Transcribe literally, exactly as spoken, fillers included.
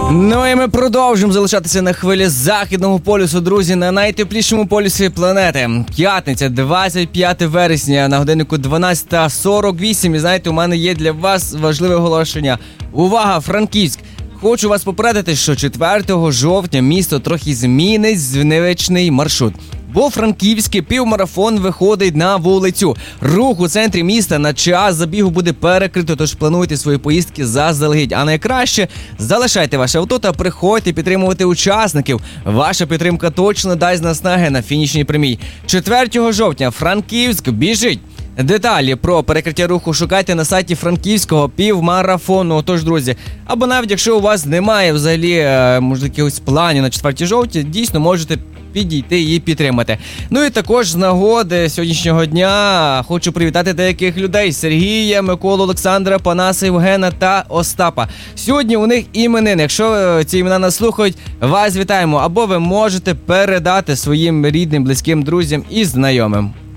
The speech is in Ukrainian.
Ну і ми продовжуємо залишатися на хвилі Західного полюсу, друзі, на найтеплішому полюсі планети. П'ятниця, двадцять п'яте вересня, на годиннику дванадцята сорок вісім. І знаєте, у мене є для вас важливе оголошення. Увага, Франківськ! Хочу вас попередити, що четвертого жовтня місто трохи змінить звичний маршрут. Бо франківський півмарафон виходить на вулицю. Рух у центрі міста на час забігу буде перекрито, тож плануйте свої поїздки заздалегідь. А найкраще – залишайте ваше авто та приходьте підтримувати учасників. Ваша підтримка точно дасть наснаги на фінішній прямій. четвертого жовтня Франківськ біжить! Деталі про перекриття руху шукайте на сайті франківського півмарафону. Тож, друзі, або навіть якщо у вас немає взагалі, може, якихось планів на четвертого жовтня, дійсно можете підійти і підтримати. Ну і також з нагоди сьогоднішнього дня хочу привітати деяких людей: Сергія, Миколу, Олександра, Панаса, Євгена та Остапа. Сьогодні у них іменини. Якщо ці імена нас слухають, вас вітаємо. Або ви можете передати своїм рідним, близьким, друзям і знайомим.